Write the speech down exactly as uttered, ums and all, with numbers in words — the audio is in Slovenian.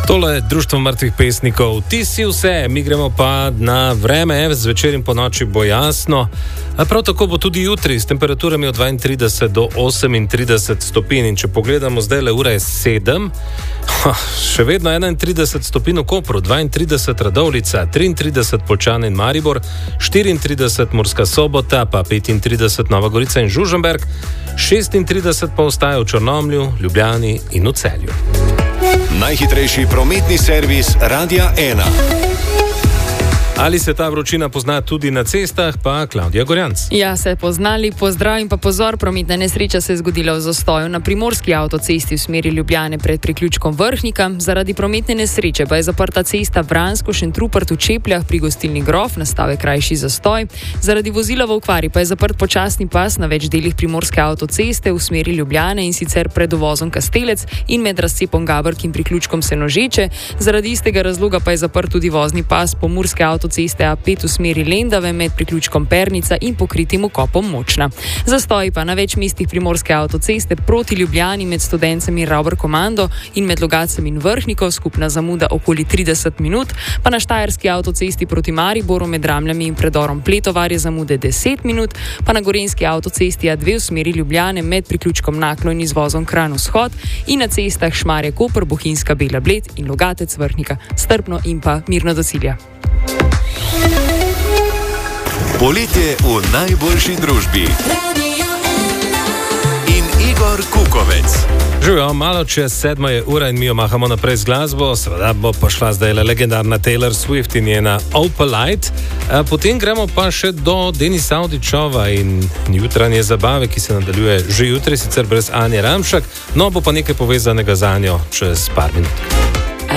Tole je Društvo mrtvih pesnikov. Ti si vse, mi gremo pa na vreme, zvečer in po noči bo jasno. A prav tako bo tudi jutri s temperaturami od dvaintrideset do osemintrideset stopinj. In če pogledamo zdaj le ura je sedem, še vedno enaintrideset stopinj v Kopru, dvaintrideset Radovljica, triintrideset Poljčane in Maribor, štiriintrideset Murska Sobota, pa petintrideset Nova Gorica in Žužemberk, šestintrideset pa ostaja v Črnomlju, Ljubljani in v Celju. Najhitrejši prometni servis Radia ena. Ali se ta vročina pozna tudi na cestah, pa Klavdija Gorjanc. Ja, se poznali, pozdrav in pa pozor, prometna nesreča se je zgodila v zastoju na primorski avtocesti v smeri Ljubljane pred priključkom Vrhnika. Zaradi prometne nesreče pa je zaprta cesta Vransko-Šentrupert v Čepljah pri gostilni Grof, nastal je krajši zastoj. Zaradi vozila v okvari pa je zaprt počasni pas na več delih primorske avtoceste v smeri Ljubljane, in sicer pred uvozom Kastelec in med razcepom Gabrk in priključkom Senožeče. Zaradi istega razloga pa je zaprt tudi vozni pas pomurske avtoceste ceste A pet v smeri Lendave med priključkom Pernica in pokritim vkopom Močna. Zastoji pa na več mestih primorske avtoceste proti Ljubljani med Studencem in Ravbar Komando in med Logacem in Vrhnikom, skupna zamuda okoli trideset minut, pa na Štajerski avtocesti proti Mariboru med Ramljami in predorom Pletovar je zamude deset minut, pa na Gorenjski avtocesti A dve v smeri Ljubljane med priključkom Naklo in izvozom Kranj vzhod in na cestah Šmarje-Koper, Bohinjska Bela Bled in Logatec Vrhnika strpno in pa mirno do cilja. Poletje v najboljši družbi. In Igor Kukovec. Živijo, malo čez sedma je ura in mi jo mahamo naprej z glasbo. Seveda bo pa šla zdaj le legendarna Taylor Swift in njena Opalite. Potem gremo pa še do Denisa Avdićova in jutranje zabave, ki se nadaljuje že jutri, sicer brez Anje Ramšak. No, bo pa nekaj povezanega z Anjo čez par minut.